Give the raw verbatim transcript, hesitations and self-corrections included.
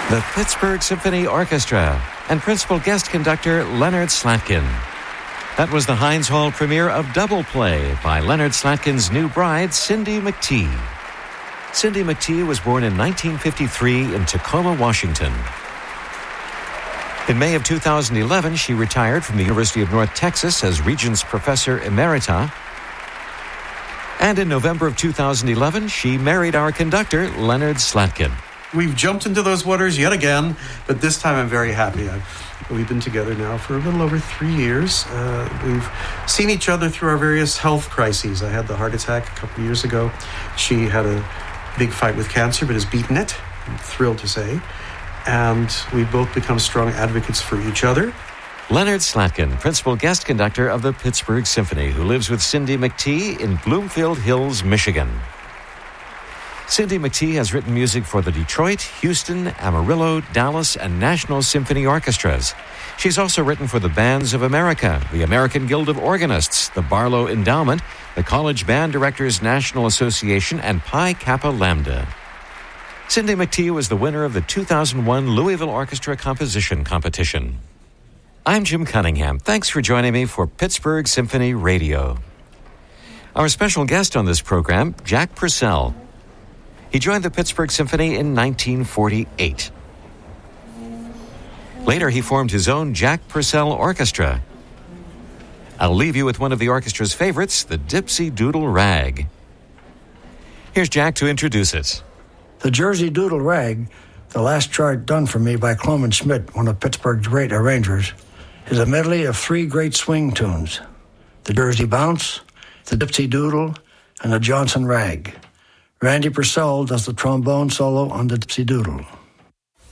the Pittsburgh Symphony Orchestra, and principal guest conductor Leonard Slatkin. That was the Heinz Hall premiere of Double Play by Leonard Slatkin's new bride, Cindy McTee. Cindy McTee was born in nineteen fifty-three in Tacoma, Washington. In May of two thousand eleven, she retired from the University of North Texas as Regents Professor Emerita. And in November of two thousand eleven, she married our conductor, Leonard Slatkin. We've jumped into those waters yet again, but this time I'm very happy. I've, we've been together now for a little over three years. Uh, we've seen each other through our various health crises. I had the heart attack a couple of years ago. She had a big fight with cancer, but has beaten it, I'm thrilled to say. And we've both become strong advocates for each other. Leonard Slatkin, principal guest conductor of the Pittsburgh Symphony, who lives with Cindy McTee in Bloomfield Hills, Michigan. Cindy McTee has written music for the Detroit, Houston, Amarillo, Dallas, and National Symphony Orchestras. She's also written for the Bands of America, the American Guild of Organists, the Barlow Endowment, the College Band Directors National Association, and Pi Kappa Lambda. Cindy McTee was the winner of the two thousand one Louisville Orchestra Composition Competition. I'm Jim Cunningham. Thanks for joining me for Pittsburgh Symphony Radio. Our special guest on this program, Jack Purcell. He joined the Pittsburgh Symphony in nineteen forty-eight. Later, he formed his own Jack Purcell Orchestra. I'll leave you with one of the orchestra's favorites, the Dipsy Doodle Rag. Here's Jack to introduce it. The Jersey Doodle Rag, the last chart done for me by Cloman Schmidt, one of Pittsburgh's great arrangers, is a medley of three great swing tunes, the Jersey Bounce, the Dipsy Doodle, and the Johnson Rag. Randy Purcell does the trombone solo on the Dipsy Doodle.